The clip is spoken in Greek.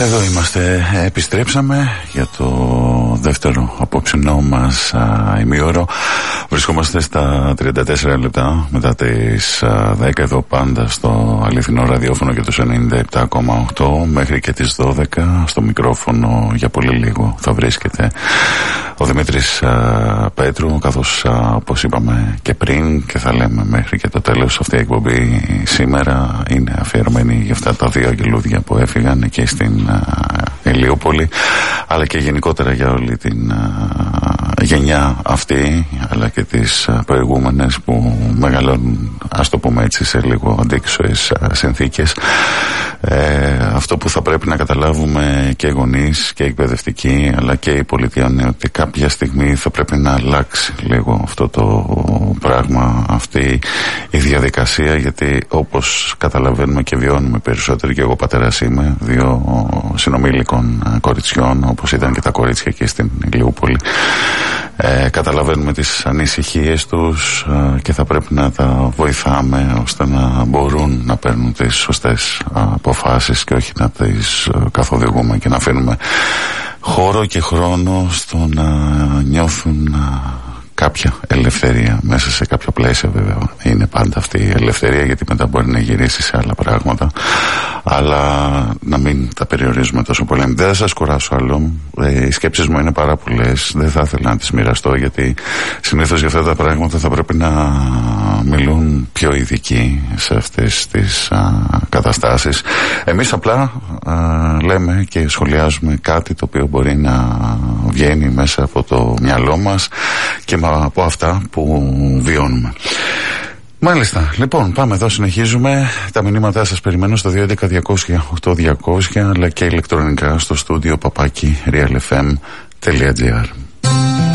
Εδώ είμαστε, επιστρέψαμε για το δεύτερο απόψινό μας ημίωρο. Βρισκόμαστε στα 34 λεπτά μετά τις 10 εδώ πάντα στο αληθινό ραδιόφωνο και τους 97,8 μέχρι και τις 12 στο μικρόφωνο. Για πολύ λίγο θα βρίσκεται ο Δημήτρης Πέτρου, καθώς όπως είπαμε και πριν και θα λέμε μέχρι και το τέλος, αυτή η εκπομπή σήμερα είναι αφιερωμένη για αυτά τα δύο αγγελούδια που έφυγαν εκεί στην Ηλιούπολη, αλλά και γενικότερα για όλη την γενιά αυτή, αλλά και τις προηγούμενες που μεγαλώνουν, ας το πούμε έτσι, σε λίγο αντίξωες συνθήκες. Αυτό που θα πρέπει να καταλάβουμε και οι γονείς και οι εκπαιδευτικοί αλλά και η πολιτεία είναι ότι κάποια στιγμή θα πρέπει να αλλάξει λίγο αυτό το πράγμα, αυτή η διαδικασία, γιατί όπως καταλαβαίνουμε και βιώνουμε περισσότερο, και εγώ πατέρας είμαι δύο συνομήλικων κοριτσιών όπως ήταν και τα κορίτσια εκεί στην Ηλιούπολη, καταλαβαίνουμε τις ανησυχίες τους και θα πρέπει να τα βοηθάμε ώστε να μπορούν να παίρνουν τις σωστές αποφάσεις και όχι να τις καθοδηγούμε και να αφήνουμε χώρο και χρόνο στο να νιώθουν κάποια ελευθερία μέσα σε κάποια πλαίσια. Βέβαια είναι πάντα αυτή η ελευθερία, γιατί μετά μπορεί να γυρίσει σε άλλα πράγματα, αλλά να μην τα περιορίζουμε τόσο πολύ. Δεν θα σας κουράσω άλλο, οι σκέψεις μου είναι πάρα πολλές, δεν θα ήθελα να τις μοιραστώ, γιατί συνήθως για αυτά τα πράγματα θα πρέπει να μιλούν πιο ειδικοί σε αυτές τις καταστάσεις. Εμείς απλά λέμε και σχολιάζουμε κάτι το οποίο μπορεί να βγαίνει μέσα από το μυαλό μας και από αυτά που βιώνουμε. Μάλιστα, λοιπόν, πάμε εδώ, συνεχίζουμε. Τα μηνύματά σας περιμένω στο 211-200-8200 αλλά και ηλεκτρονικά στο στούντιο @realfm.gr.